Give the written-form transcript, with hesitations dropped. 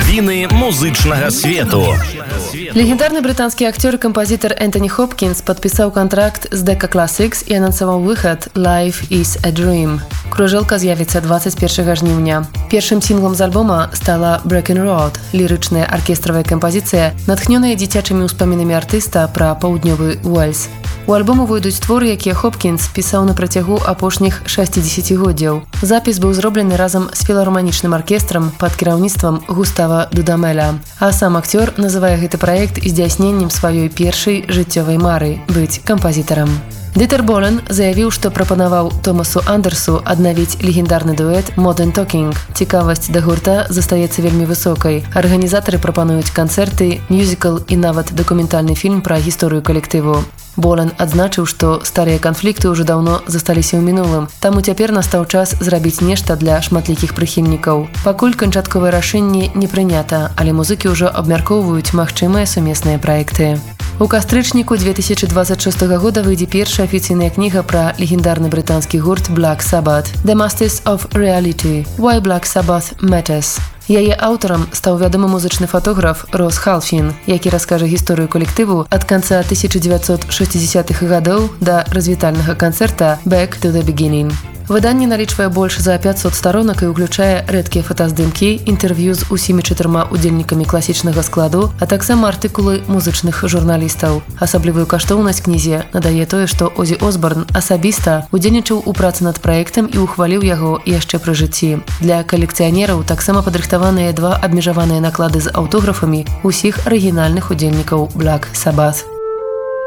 Навіны музычнага свету. Легендарны брытанскі акцёр і кампазітар Энтоні Хопкінс падпісаў кантракт з Decca Classics і анансаваў выхад «Life is a Dream». Кружэлка з'явіцца 21 жніўня. Першым сінглом з альбома стала «Breaking Road» – лірычная аркестравая кампазіцыя, натхнёная дзіцячымі ўспамінамі артыста пра паўднёвы Уэльс. У альбому выйдуць творы, якія Хопкінс пісаў на працягу апошніх 60годдзяў. Запіс быў зроблены разам з філарманічным аркестрам пад кіраўніцтвам Густава Дудамеля. А сам акцёр называе гэты праект здзяйсненнем сваёй першай жыццёвай мары – быць кампазітарам. Дытер Болен заявіў, што прапанаваў Томасу Андерсу аднавіць легендарны дуэт «Modern Talking». Цікавасць да гурта застаецца вельмі высокай. Арганізатары прапануюць канцэрты, мюзікл і нават дакументальны фільм пра гісторыю калектыву. Болен адзначыў, што старыя канфлікты ўжо даўно засталіся ў мінулым, таму цяпер настаў час зрабіць нешта для шматлікіх прыхільнікаў. Пакуль канчатковае рашэнне не прынята, але музыкі ўжо абмяркоўваюць магчымыя сумесныя праекты. У кастрычніку 2026 года выйдзе першая афіцыйная кніга пра легендарны брытанскі гурт Black Sabbath «The Masters of Reality. Why Black Sabbath Matters». Яе аўтарам стаў вядомы музычны фотограф Рос Халфін, які раскажа гісторыю калектыву ад канца 1960-х гадоў да развітальнага канцэрта «Back to the Beginning». Выданне налічвае больш за 500 старонак і ўключае рэдкія фотаздымкі, інтэрв'ю з усімі 4 удзельнікамі класічнага складу, а таксама артыкулы музычных журналістаў. Асаблівую каштоўнасць кнізе надае тое, што Озі Осборн асабіста удзельнічаў у працы над праектам і ухваліў яго яшчэ пры жыцці. Для калекцыянераў таксама падрыхтаваныя 2 абмежаваныя наклады з аўтографамі усіх арыгінальных удзельнікаў Black Sabbath.